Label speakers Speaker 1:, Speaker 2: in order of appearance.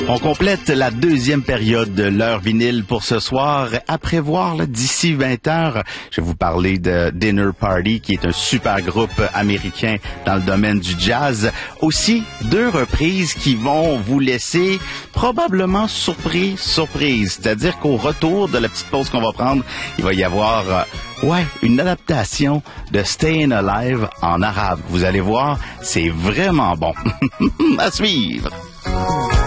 Speaker 1: On complète la deuxième période de l'heure vinyle pour ce soir. À prévoir d'ici 20 heures, je vais vous parler de Dinner Party, qui est un super groupe américain dans le domaine du jazz. Aussi, 2 reprises qui vont vous laisser probablement surprise. C'est-à-dire qu'au retour de la petite pause qu'on va prendre, il va y avoir une adaptation de Stayin' Alive en arabe. Vous allez voir, c'est vraiment bon. À suivre.